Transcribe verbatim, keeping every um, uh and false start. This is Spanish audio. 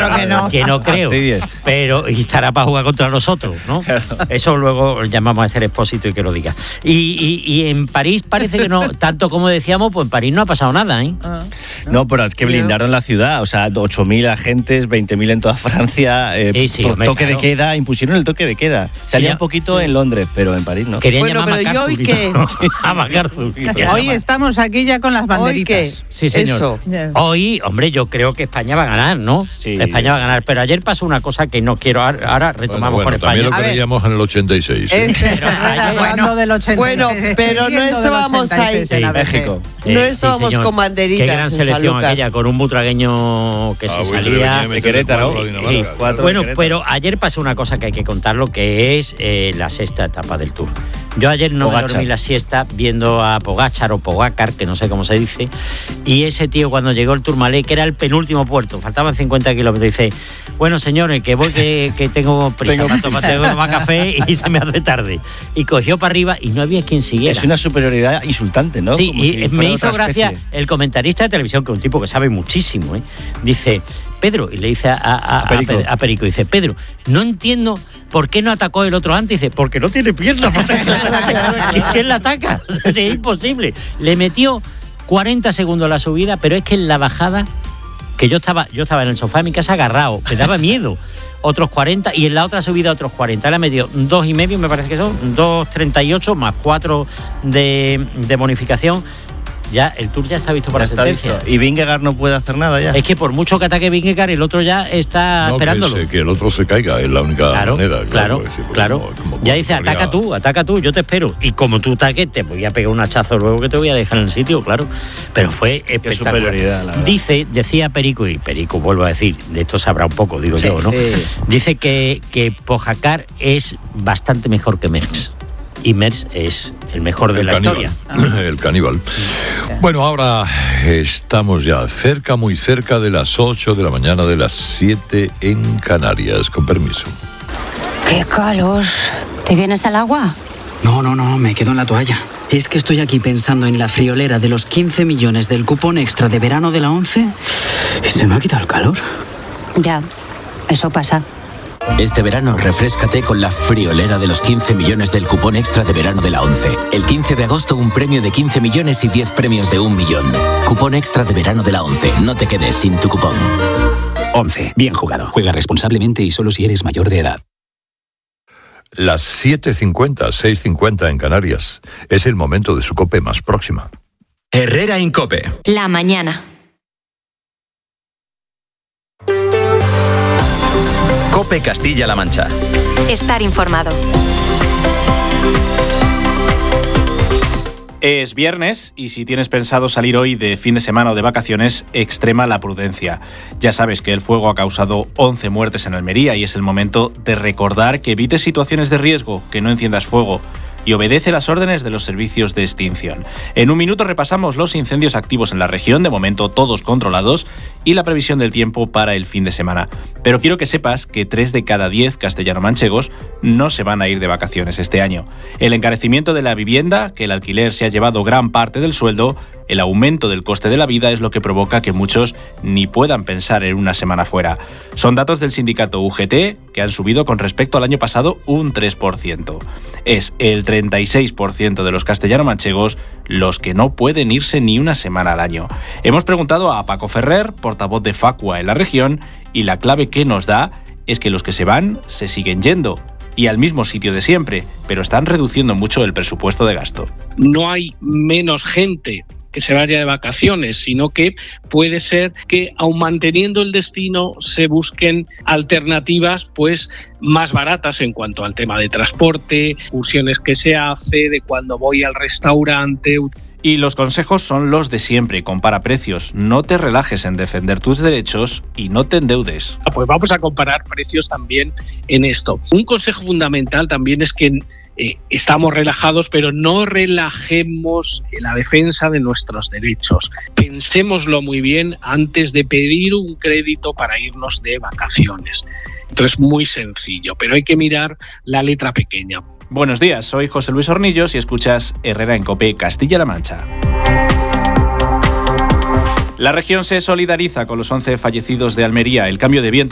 otro que no. Que no creo. Pero y estará para jugar contra nosotros, ¿no? Claro. Eso luego llamamos a hacer Expósito y que lo diga. Y, y, y en París parece que no, tanto como decíamos, pues en París no ha pasado nada, ¿eh? Uh-huh. No, pero es que blindaron la ciudad, o sea, ocho mil agentes, veinte mil en toda Francia, eh, sí, sí, to- hombre, toque claro. de queda, impusieron el toque de queda. Salía sí, un poquito sí. en Londres, pero en París no. Querían bueno, llamar pero a hoy que a MacArthur. Hoy estamos aquí ya con las banderitas. Sí, señor. Eso. Yeah. Hoy, hombre, yo creo que España va a ganar, ¿no? Sí. España va a ganar, pero ayer pasó una cosa que no quiero, ahora retomamos bueno, bueno, con España. También lo creíamos en el ochenta y seis. ¿eh? Este, pero ayer, bueno, del ochenta y seis. Bueno, pero no estábamos ahí. En sí, México. Eh, no estábamos sí, con banderitas. Qué gran selección aquella, con un butragueño que ah, se salía. De Querétaro. Sí, bueno, pero ayer pasó una cosa que hay que contarlo, que es eh, la sexta etapa del Tour. Yo ayer no Pogačar. me dormí la siesta viendo a Pogačar o Pogacar, que no sé cómo se dice, y ese tío cuando llegó el Tourmalet, que era el penúltimo puerto, faltaban cincuenta kilómetros, dice, bueno señores, que voy, que, que tengo prisa tengo para tomar, tengo que tomar café y se me hace tarde. Y cogió para arriba y no había quien siguiera. Es una superioridad insultante, ¿no? Sí, Como y si me hizo gracia especie. el comentarista de televisión, que es un tipo que sabe muchísimo, ¿eh? Dice, Pedro, y le dice a, a, a, Perico. a Perico, dice, Pedro, no entiendo por qué no atacó el otro antes. Dice, porque no tiene piernas. ¿Quién la ataca? O sea, es imposible. Le metió cuarenta segundos la subida, pero es que en la bajada, que yo estaba, yo estaba en el sofá de mi casa agarrado, me daba miedo. Otros cuarenta, y en la otra subida otros cuarenta. Le metió dos y medio, me parece que son, dos treinta y ocho más cuatro de, de bonificación. Ya, el Tour ya está visto para ya sentencia. Visto. Y Vingegaard no puede hacer nada ya. Es que por mucho que ataque Vingegaard, el otro ya está no, esperándolo. Que, se, que el otro se caiga, es la única claro, manera. Claro, claro. Decir, claro. Como, como ya dice, ataca podría... tú, ataca tú, yo te espero. Y como tú ataques, te voy a pegar un hachazo luego que te voy a dejar en el sitio, claro. Pero fue espectacular. Dice, decía Perico, y Perico, vuelvo a decir, de esto sabrá un poco, digo sí, yo, ¿no? Sí. Dice que, que Pogačar es bastante mejor que Merckx. Y Merckx es el mejor de el la caníbal. historia. El caníbal. Bueno, ahora estamos ya cerca, muy cerca de las ocho de la mañana, de las siete en Canarias. Con permiso. ¡Qué calor! ¿Te vienes al agua? No, no, no, me quedo en la toalla. Es que estoy aquí pensando en la friolera de los quince millones del cupón extra de verano de la ONCE y se me ha quitado el calor. Ya, eso pasa. Este verano refréscate con la friolera de los quince millones del cupón extra de verano de la ONCE. El quince de agosto un premio de quince millones y diez premios de un millón. Cupón extra de verano de la ONCE. No te quedes sin tu cupón. ONCE. Bien jugado. Juega responsablemente y solo si eres mayor de edad. Las siete cincuenta, seis cincuenta en Canarias. Es el momento de su COPE más próxima. Herrera en COPE. La mañana. COPE Castilla-La Mancha. Estar informado. Es viernes y si tienes pensado salir hoy de fin de semana o de vacaciones, extrema la prudencia. Ya sabes que el fuego ha causado once muertes en Almería y es el momento de recordar que evites situaciones de riesgo, que no enciendas fuego y obedece las órdenes de los servicios de extinción. En un minuto repasamos los incendios activos en la región, de momento todos controlados, y la previsión del tiempo para el fin de semana. Pero quiero que sepas que tres de cada diez castellano-manchegos no se van a ir de vacaciones este año. El encarecimiento de la vivienda, que el alquiler se ha llevado gran parte del sueldo, el aumento del coste de la vida es lo que provoca que muchos ni puedan pensar en una semana fuera. Son datos del sindicato U G T, que han subido con respecto al año pasado un tres por ciento. Es el treinta y seis por ciento de los castellano-manchegos los que no pueden irse ni una semana al año. Hemos preguntado a Paco Ferrer, portavoz de Facua en la región, y la clave que nos da es que los que se van se siguen yendo, y al mismo sitio de siempre, pero están reduciendo mucho el presupuesto de gasto. No hay menos gente que se vaya de vacaciones, sino que puede ser que, aun manteniendo el destino, se busquen alternativas pues más baratas en cuanto al tema de transporte, excursiones que se hace, de cuando voy al restaurante. Y los consejos son los de siempre: compara precios, no te relajes en defender tus derechos y no te endeudes. Pues vamos a comparar precios también en esto. Un consejo fundamental también es que Eh, estamos relajados, pero no relajemos la defensa de nuestros derechos. Pensémoslo muy bien antes de pedir un crédito para irnos de vacaciones. Entonces, muy sencillo, pero hay que mirar la letra pequeña. Buenos días, soy José Luis Hornillos y escuchas Herrera en COPE Castilla-La Mancha. La región se solidariza con los once fallecidos de Almería. El cambio de viento